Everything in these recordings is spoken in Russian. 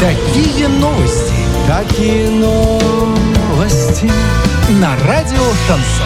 Такие новости. Какие новости? На радио Шансон.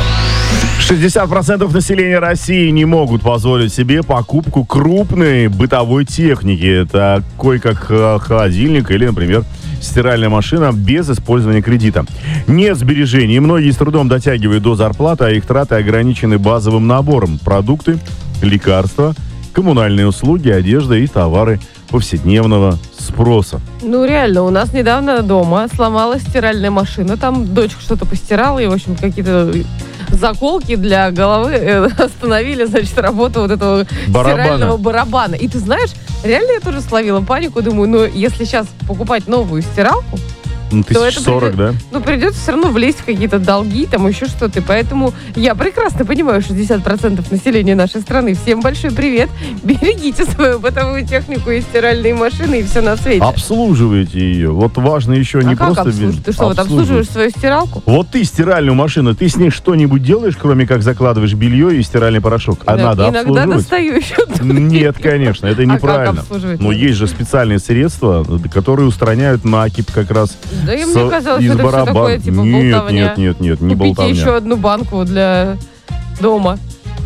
60% населения России не могут позволить себе покупку крупной бытовой техники, такой как холодильник или, например, стиральная машина без использования кредита. Нет сбережений, многие с трудом дотягивают до зарплаты, а их траты ограничены базовым набором: продукты, лекарства, коммунальные услуги, одежда и товары повседневного спроса. Ну, реально, у нас недавно дома сломалась стиральная машина. Там дочка что-то постирала, и, в общем, какие-то заколки для головы остановили, значит, работу вот этого стирального барабана. И ты знаешь, реально я тоже словила панику. Думаю, ну, если сейчас покупать новую стиралку, Ну, 1040, да? Ну, придется все равно влезть в какие-то долги, там еще что-то. И поэтому я прекрасно понимаю 60% населения нашей страны. Всем большой привет. Берегите свою бытовую технику и стиральные машины, и все на свете. Обслуживайте ее. Вот важно еще не как просто... обслуживать? Ты что, вот обслуживаешь свою стиралку? Вот ты стиральную машину, ты с ней что-нибудь делаешь, кроме как закладываешь белье и стиральный порошок? А Да, надо иногда обслуживать? достаю еще. Нет, конечно, это неправильно. как обслуживать Но надо? есть же специальные средства, которые устраняют накипь как раз. Да и мне казалось, из что это все барабана. такое, типа, Нет, болтовня. нет, не Купите болтовня. еще одну банку для дома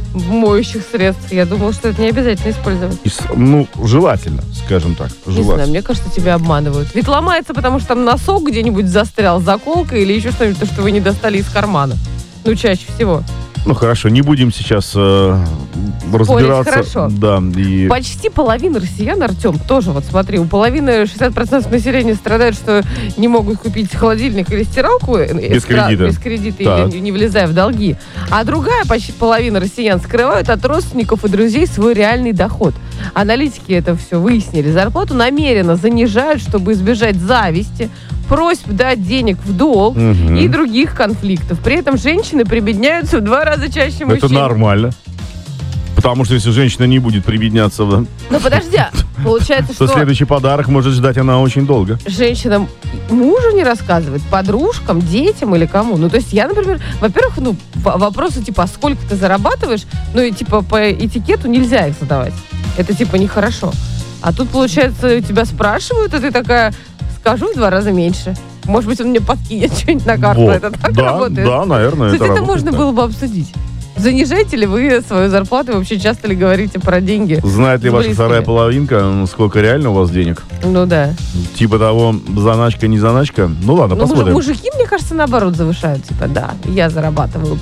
моющих средств. Я думала, что это не обязательно использовать. Ну, желательно, скажем так. Не знаю, Желательно. мне кажется, тебя обманывают. Ведь ломается, потому что там носок где-нибудь застрял, заколка или еще что-нибудь, то, что вы не достали из кармана. Ну, чаще всего. Ну, хорошо, не будем сейчас разбираться. хорошо. Да, и... Почти половина россиян, Артем, тоже вот смотри, у половины 60% населения страдают, что не могут купить холодильник или стиралку без кредита Так. или не влезая в долги. А другая почти половина россиян скрывают от родственников и друзей свой реальный доход. Аналитики это все выяснили. Зарплату намеренно занижают, чтобы избежать зависти, просьб дать денег в долг и других конфликтов. При этом женщины прибедняются в 2 раза чаще мужчин. Это нормально. Потому что если женщина не будет прибедняться, да, Ну подожди, получается, то что следующий подарок может ждать она очень долго. женщинам мужу не рассказывает, подружкам, детям или кому. Ну, то есть я, например, во-первых, вопросы типа, а сколько ты зарабатываешь, ну, и типа по этикету нельзя их задавать. Это типа нехорошо. А тут, получается, тебя спрашивают, а ты такая, скажу в 2 раза меньше. Может быть, он мне подкинет что-нибудь на карту. Вот. Это так Да, работает? да, наверное, Кстати, это работает можно так. было бы обсудить. Занижаете ли вы свою зарплату? Вообще часто ли говорите про деньги? Знает ли с ваша близкими? вторая половинка, сколько реально у вас денег? Ну да. Типа того, заначка, не заначка? Ну ладно, Ну, посмотрим. мужики, мне кажется, наоборот завышают. Типа, да, я зарабатываю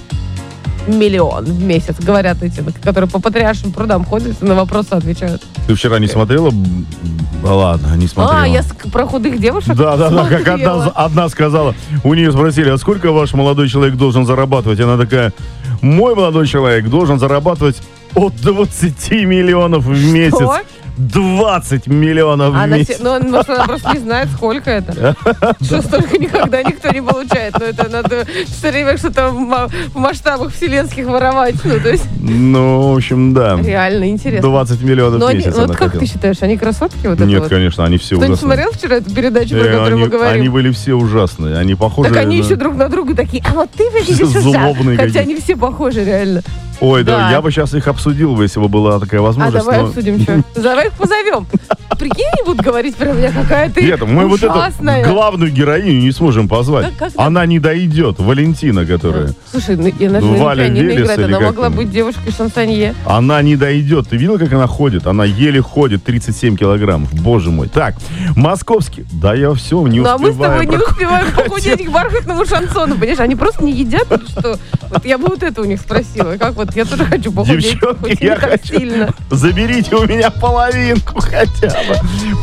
1 миллион в месяц. Говорят эти, которые по патриаршим прудам ходят и на вопросы отвечают. Ты вчера не смотрела? Да ладно, не смотрела. А, я про худых девушек Да, как смотрела. одна сказала, у нее спросили, а сколько ваш молодой человек должен зарабатывать? Она такая, мой молодой человек должен зарабатывать от 20 миллионов в месяц. Что? 20 миллионов в месяц. Ну, может, она просто не знает, сколько это. Что столько никогда никто не получает. Но это надо все время что-то в масштабах вселенских воровать. Ну, то есть, Ну, в общем, да. реально интересно. 20 миллионов Но в они, месяц вот она как хотела. ты считаешь, они красотки? Вот это Нет, вот? конечно, они все Кто-нибудь ужасные. смотрел вчера эту передачу, про которую мы говорим? Они были все ужасные. Они похожи... Так они на- еще друг на друга такие, а вот ты выглядишь ужасно. Злобные Хотя какие-то. они все похожи, реально. Ой, да, Да. я бы сейчас их обсудил бы, если бы была такая А возможность. давай но- обсудим, что. Давай их позовем. Прикинь, они будут говорить про меня, какая ты Нет, мы вот эту ужасная. главную героиню не сможем позвать. Как это? Она не дойдет. Валентина, которая. Слушай, ну, она же Ну, на Валя пианино Велес играет, или она как могла там? быть девушкой-шансонье. Она не дойдет. Ты видел, как она ходит? Она еле ходит, 37 килограммов. Боже мой. Так, московский. Да я все, не Ну, а мы с тобой успеваю. не успеваем похудеть к бархатному шансону, понимаешь? Они просто не едят или что? Вот я бы вот это у них спросила. Как вот, я тоже хочу похудеть. Девчонки, хоть и не я так хочу. сильно. Заберите у меня половинку хотя бы.